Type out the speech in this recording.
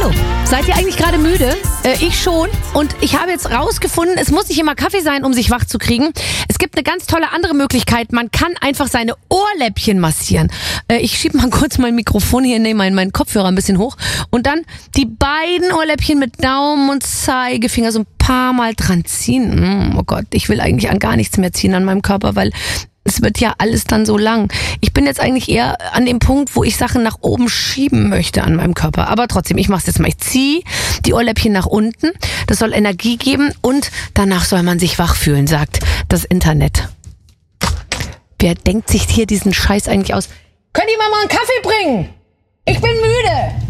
Hallo, seid ihr eigentlich gerade müde? Ich schon. Und ich habe jetzt rausgefunden, es muss nicht immer Kaffee sein, um sich wach zu kriegen. Es gibt eine ganz tolle andere Möglichkeit. Man kann einfach seine Ohrläppchen massieren. Ich schiebe mal kurz mein Mikrofon hier, nehme meinen Kopfhörer ein bisschen hoch. Und dann die beiden Ohrläppchen mit Daumen und Zeigefinger so ein paar Mal dran ziehen. Oh Gott, ich will eigentlich an gar nichts mehr ziehen an meinem Körper, weil es wird ja alles dann so lang. Ich bin jetzt eigentlich eher an dem Punkt, wo ich Sachen nach oben schieben möchte an meinem Körper. Aber trotzdem, ich mache es jetzt mal. Ich ziehe die Ohrläppchen nach unten. Das soll Energie geben und danach soll man sich wach fühlen, sagt das Internet. Wer denkt sich hier diesen Scheiß eigentlich aus? Könnt ihr mir mal einen Kaffee bringen? Ich bin müde.